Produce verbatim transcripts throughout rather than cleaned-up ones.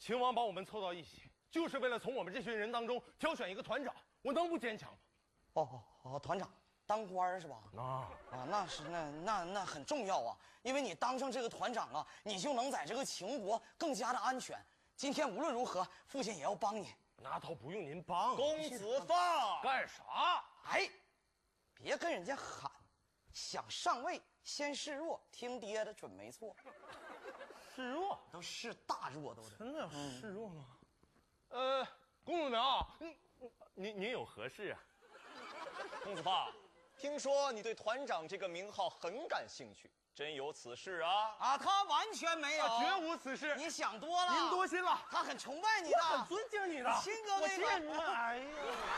秦王把我们凑到一起，就是为了从我们这群人当中挑选一个团长，我能不坚强吗？ 哦哦哦，团长当官是吧？ 啊啊，那是那那那很重要啊，因为你当上这个团长啊，你就能在这个秦国更加的安全。今天无论如何，父亲也要帮你。 那倒不用您帮， 公子放干啥？ 哎，别跟人家喊，想上位先示弱，听爹的准没错。 示弱？ 都是大弱都是。 真的要示弱吗？嗯、呃，公子苗，您您您有何事啊？ 公子放，听说你对团长这个名号很感兴趣，真有此事啊？ 啊，他完全没有， 绝无此事。 你想多了， 您多心了。 他很崇拜你的， 很尊敬你的， 亲哥那个。 我你哎呀，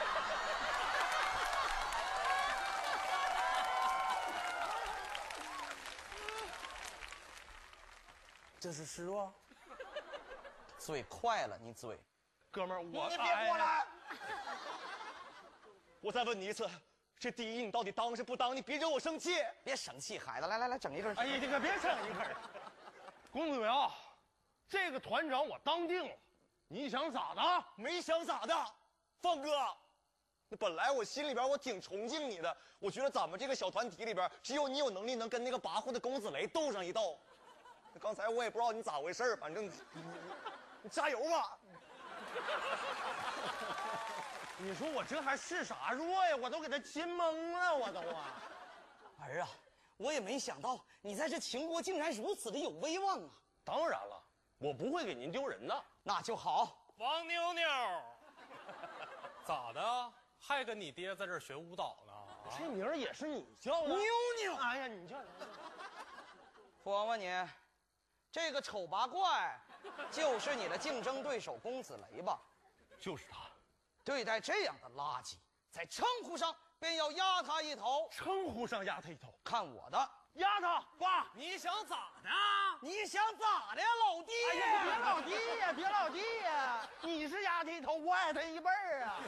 这是示弱？ 嘴快了，你嘴。 哥们儿，我你别过来。 我再问你一次，这第一你到底当是不当？你别惹我生气。 别生气，孩子，来来来，整一根。 哎呀，你可别整一根。公子苗，这个团长我当定了，你想咋的？ 没想咋的，放哥。那本来我心里边我挺崇敬你的，我觉得咱们这个小团体里边，只有你有能力能跟那个跋扈的公子雷斗上一斗。那刚才我也不知道你咋回事，反正你你加油吧。 你说我这还是啥弱呀？我都给他亲懵了，我都啊！ 儿啊，我也没想到你在这秦国竟然如此的有威望啊！ 当然了，我不会给您丢人的。 那就好。 王妞妞，咋的？还跟你爹在这儿学舞蹈呢？啊、 这名儿也是你叫的？ 妞妞， 哎呀，你叫父王问你，这个丑八怪就是你的竞争对手公子雷吧？ 就是他。 对待这样的垃圾，在称呼上便要压他一头。 称呼上压他一头， 看我的， 压他！爸， 你想咋的？ 你想咋的呀，老弟？ 哎呀，别老弟呀，别老弟呀！你是压他一头，我矮他一辈儿啊！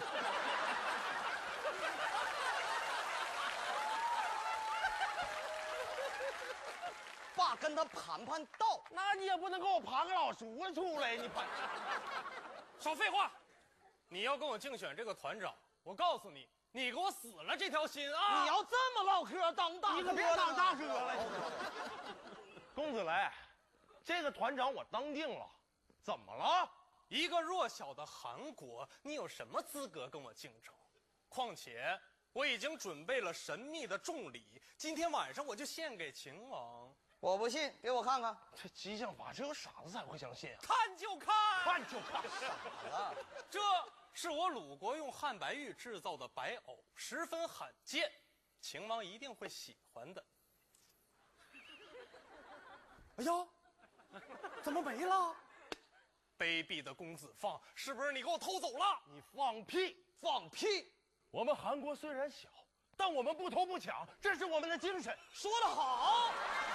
爸跟他盘盘道， 那你也不能给我盘个老叔出来，你盘。 少废话！你要跟我竞选这个团长，我告诉你，你给我死了这条心啊！ 你要这么唠嗑，当大哥， 你可别当大哥了。公子雷，这个团长我当定了，怎么了？ 一个弱小的韩国，你有什么资格跟我竞争？况且我已经准备了神秘的重礼，今天晚上我就献给秦王。 我不信，给我看看。 这激将法，只有傻子才会相信啊！ 看就看， 看就看， 傻了。 这是我鲁国用汉白玉制造的白藕，十分罕见，秦王一定会喜欢的。哎呀，怎么没了？卑鄙的公子放，是不是你给我偷走了？ 你放屁！ 放屁！ 我们韩国虽然小，但我们不偷不抢，这是我们的精神。 说得好。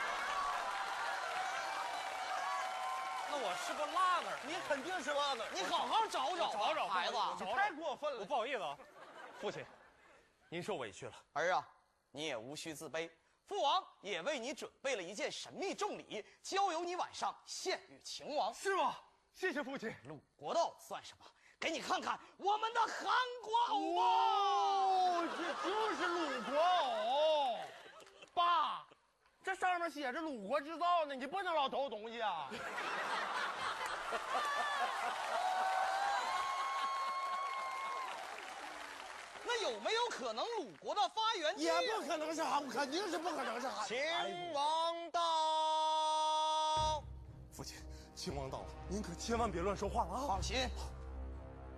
那我是不是落那儿？ 你肯定是落那儿。 你好好找找， 找找孩子， 你太过分了。 我不好意思啊， 父亲，您受委屈了。 儿啊，你也无需自卑。父王也为你准备了一件神秘重礼，交由你晚上献与秦王。 是吗？谢谢父亲。 鲁国的藕算什么？给你看看我们的韩国藕吧。 哦，这就是鲁国藕。爸，这上面写着鲁国制造呢，你不能老偷东西啊。 那有没有可能鲁国的发源地？ 也不可能是韩国，肯定是不可能是韩国。 秦王到。 父亲，秦王到了，您可千万别乱说话了啊！ 放心，